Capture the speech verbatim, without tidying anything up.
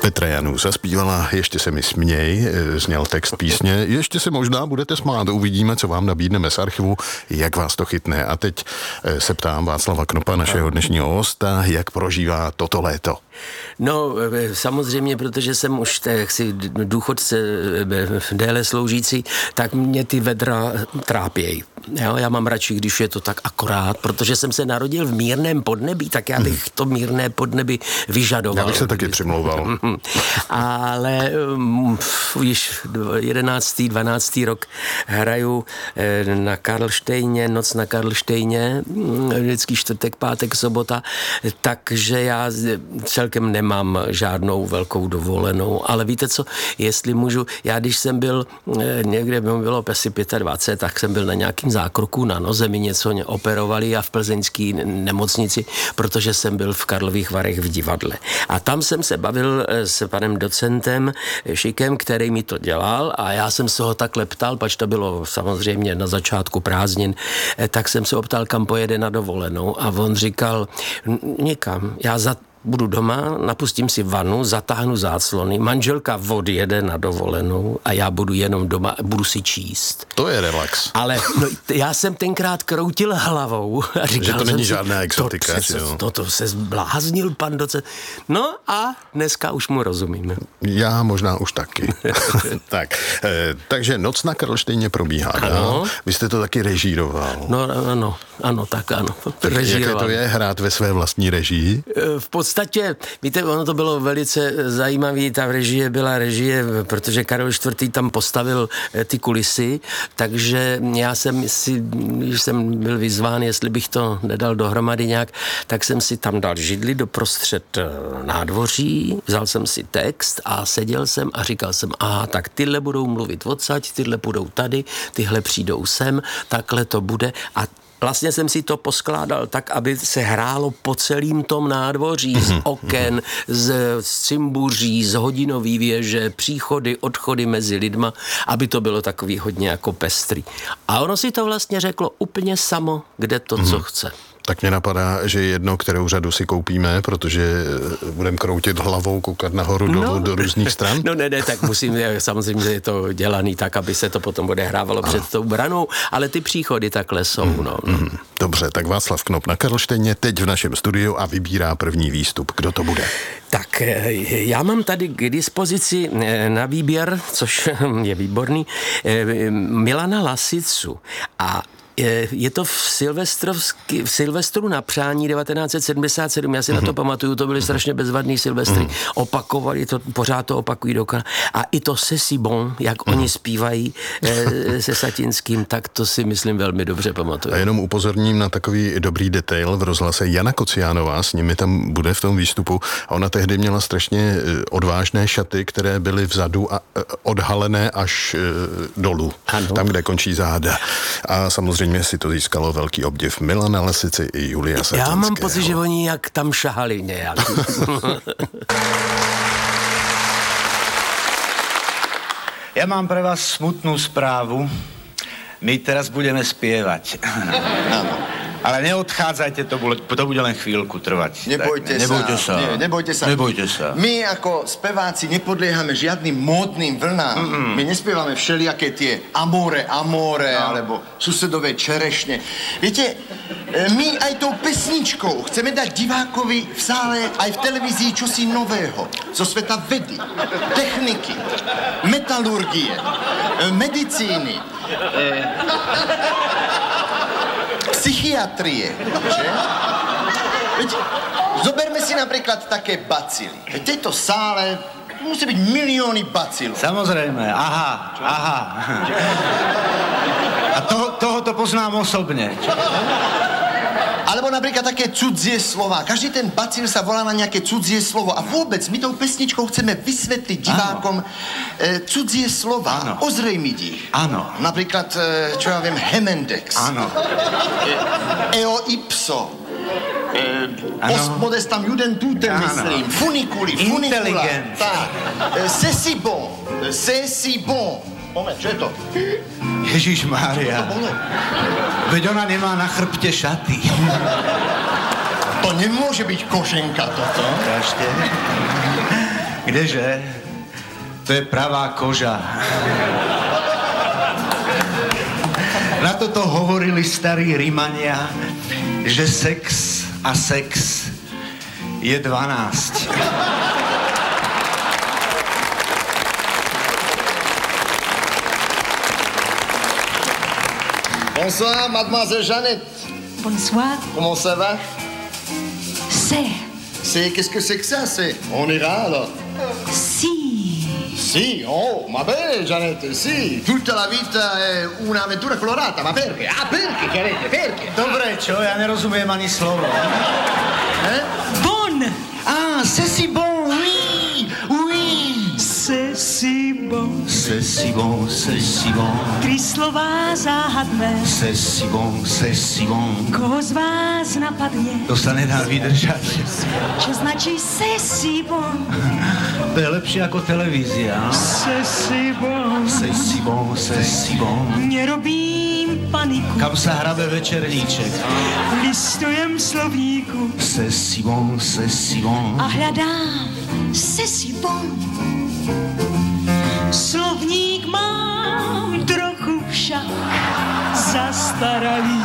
Petra Janů zaspívala Ještě se mi směj, zněl text písně. Ještě se možná budete smát, uvidíme, co vám nabídneme z archivu, jak vás to chytne. A teď se ptám Václava Knopa, našeho dnešního hosta, jak prožívá toto léto. No, samozřejmě, protože jsem už jaksi důchodce déle sloužící, tak mě ty vedra trápějí. Jo, já mám radši, když je to tak akorát, protože jsem se narodil v mírném podnebí, tak já bych to mírné podnebí vyžadoval. Já bych se taky přimlouval. Ale um, již jedenáctý, dvanáctý rok hraju na Karlštejně, noc na Karlštejně, vždycky čtvrtek, pátek, sobota, takže já celkem nemám žádnou velkou dovolenou, ale víte co, jestli můžu, já když jsem byl někde, bylo asi dvacet pět, tak jsem byl na nějakým zákroku na noze, mi něco operovali a v plzeňské nemocnici, protože jsem byl v Karlových Varech v divadle. A tam jsem se bavil s panem docentem Šikem, který mi to dělal a já jsem se ho takhle ptal, pač to bylo samozřejmě na začátku prázdnin, tak jsem se optal, kam pojede na dovolenou a on říkal, nikam, já za budu doma, napustím si vanu, zatáhnu záclony, manželka odjede na dovolenou a já budu jenom doma, budu si číst. To je relax. Ale no, já jsem tenkrát kroutil hlavou a říkal, že to není si, žádná exotika. To, to, to, to se zbláznil pan docent. No a dneska už mu rozumím. Já možná už taky. tak, eh, takže noc na Karlštejně probíhá. Ano. Vy jste to taky režíroval. No ano, ano, tak ano. Režíroval. Jaké to je hrát ve své vlastní režii? V V podstatě, víte, ono to bylo velice zajímavé, ta režie byla režie, protože Karel čtvrtý tam postavil ty kulisy, takže já jsem si, když jsem byl vyzván, jestli bych to nedal dohromady nějak, tak jsem si tam dal židli doprostřed nádvoří, vzal jsem si text a seděl jsem a říkal jsem, aha, tak tyhle budou mluvit odsaď, tyhle budou tady, tyhle přijdou sem, takhle to bude a vlastně jsem si to poskládal tak, aby se hrálo po celým tom nádvoří, z oken, z, z cimbuří, z hodinový věže, příchody, odchody mezi lidma, aby to bylo takový hodně jako pestrý. A ono si to vlastně řeklo úplně samo, kde to, co chce. Tak mě napadá, že jedno, kterou řadu si koupíme, protože budeme kroutit hlavou, koukat nahoru, dolů, no, do různých stran. No ne, ne, tak musím, samozřejmě, že je to dělaný tak, aby se to potom odehrávalo před tou branou, ale ty příchody takhle jsou, mm, no. Mm. Dobře, tak Václav Knop na Karlštejně, teď v našem studiu a vybírá první výstup. Kdo to bude? Tak já mám tady k dispozici na výběr, což je výborný, Milana Lasicu a je to v, v Silvestru na přání devatenáct set sedmdesát sedm, já si mm-hmm. na to pamatuju, to byly strašně bezvadný Silvestry, mm-hmm. opakovali to, pořád to opakují dokonale. A i to C'est si bon, jak mm-hmm. oni zpívají e, se Satinským, tak to si myslím velmi dobře pamatuju. A jenom upozorním na takový dobrý detail v rozhlase. Jana Kociánová s nimi tam bude v tom výstupu a ona tehdy měla strašně odvážné šaty, které byly vzadu a odhalené až dolů, ano. Tam, kde končí záda. A samozřejmě mě si to získalo velký obdiv Milana Lasici i Julia Satinského. Já mám pocit, že oni jak tam šahali nějak. Ja mám pre vás smutnú správu. My teraz budeme spievať. Ale neodchádzajte, to bude, to bude len chvíľku trvať. Nebojte, tak, nebojte sa. sa. Nie, nebojte sa. Nebojte sa. My ako speváci nepodliehame žiadnym módnym vlnám. Mm-mm. My nespievame všelijaké tie amore, amore, no. Alebo susedové čerešne. Viete, my aj tou pesničkou chceme dať divákovi v sále aj v televízii čosi nového. Zo sveta vedy, techniky, metalurgie, medicíny, e- psychiatrie, že? Veď, zoberme si napríklad také bacily. V tejto sále musí byť milióny bacilov. Samozrejme, aha, aha. A toho, toho to poznám osobne. Alebo napríklad také cudzie slova. Každý ten bacil sa volá na nejaké cudzie slovo. A vôbec my tou pesničkou chceme vysvetliť divákom e, cudzie slova. Áno. Ozrejmiť ich. Áno. Napríklad, e, čo ja viem, Hemendex. Áno. E, eo ipso. E, post modestam judentutem, myslím. Funiculi, funicula. Inteligent. Tak. E, c'est si bon. C'est si bon. Moment, čo je to? Ježišmária. Čo to bolo? Veď ona nemá na chrbte šaty. To nemôže byť koženka toto. Ešte. Kdeže? To je pravá koža. Na toto hovorili starí Rimania, že sex a sex je dvanásť. Bonsoir, mademoiselle Jeannette. Bonsoir. Comment ça va? C'est. C'est, qu'est-ce que c'est que ça? C'est, on ira alors? Si. Sì, oh, ma bene, Jeannette, sì. Tutta la vita è un'avventura colorata, ma perché? Ah, perché, Jeannette, perché? Dobre, čo? Ja nerozumiem ani slovo. Eh? Bon. Ah, c'est si bon, oui, oui. C'est si bon. C'est si bon, c'est si bon. Tri slova záhadné. C'est si bon, c'est si bon. Koho z vás napadne? To sa nedá vydržať. Čo značí c'est si bon? To je lepšie ako televízia. C'est si bon. C'est si bon, c'est si bon. Nerobím paniku. Kam sa hrabe večerníček? Listujem v slovníku. C'est si bon, c'est si bon. A hľadám c'est si bon. Slovník mám trochu však zastaralý.